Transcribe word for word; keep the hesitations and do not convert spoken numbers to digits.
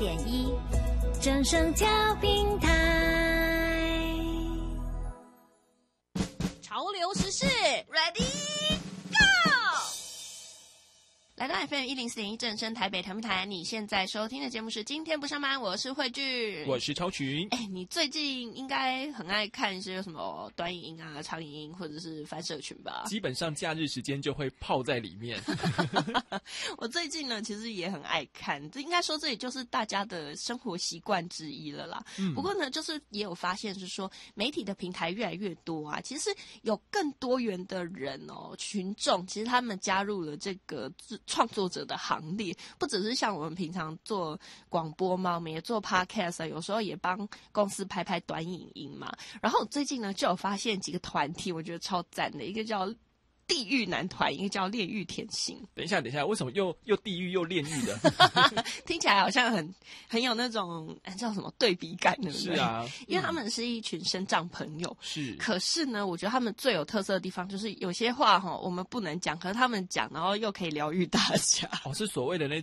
点一，正声调平台。 潮流时事 ，Ready Go！ 来到 F M 一零四点一正声台北调频台，你现在收听的节目是今天不上班，我是慧俊， 我是超群。 哎，你最近应该很爱看一些什么短影音啊、长影音或者是翻社群吧？ 基本上假日时间就会泡在里面。 我最近呢，其实也很爱看，这应该说这也就是大家的生活习惯之一了啦。嗯、不过呢，就是也有发现是说，媒体的平台越来越多啊，其实有更多元的人哦，群众其实他们加入了这个创作者的行列，不只是像我们平常做广播嘛，我们也做 podcast 啊，有时候也帮公司拍拍短影音嘛。然后我最近呢就有发现几个团体，我觉得超赞的，一个叫地狱男团，一个叫炼狱甜心。 等一下，等一下，为什么又又地狱又炼狱的？ 听起来好像很很有那种叫什么对比感，对不对？ 是啊， 因为他们是一群身障朋友。 是、嗯， 可是呢，我觉得他们最有特色的地方就是有些话哈，我们不能讲，可是他们讲，然后又可以疗愈大家。 哦，是所谓的那